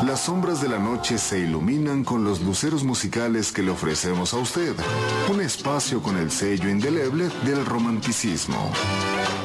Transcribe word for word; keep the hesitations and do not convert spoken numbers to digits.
Las sombras de la noche se iluminan con los luceros musicales que le ofrecemos a usted. Un espacio con el sello indeleble del romanticismo.